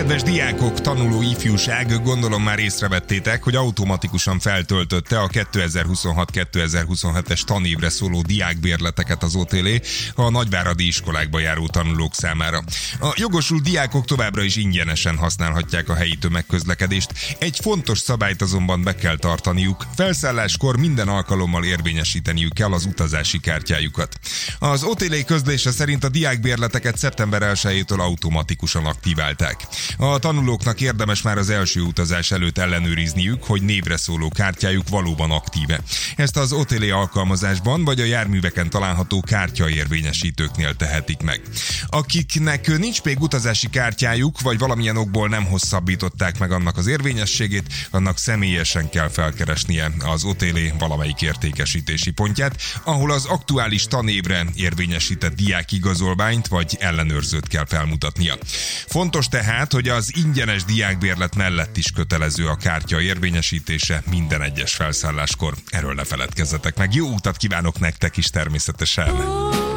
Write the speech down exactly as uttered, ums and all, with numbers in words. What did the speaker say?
Kedves diákok, tanuló ifjúság, gondolom már észrevettétek, hogy automatikusan feltöltötte a kétezer-huszonhat kétezer-huszonhetes tanévre szóló diákbérleteket az o té el a nagyváradi iskolákba járó tanulók számára. A jogosult diákok továbbra is ingyenesen használhatják a helyi tömegközlekedést. Egy fontos szabályt azonban be kell tartaniuk, felszálláskor minden alkalommal érvényesíteniük kell az utazási kártyájukat. Az o té el közlése szerint a diákbérleteket szeptember elsejétől automatikusan aktiválták. A tanulóknak érdemes már az első utazás előtt ellenőrizniük, hogy névre szóló kártyájuk valóban aktíve. Ezt az o té el alkalmazásban vagy a járműveken található kártyaérvényesítőknél tehetik meg. Akiknek nincs még utazási kártyájuk, vagy valamilyen okból nem hosszabbították meg annak az érvényességét, annak személyesen kell felkeresnie az o té el valamelyik értékesítési pontját, ahol az aktuális tanévre érvényesített diákigazolványt vagy ellenőrzőt kell felmutatnia. Fontos tehát, hogy az ingyenes diákbérlet mellett is kötelező a kártya érvényesítése minden egyes felszálláskor. Erről ne feledkezzetek meg. Jó utat kívánok nektek is természetesen!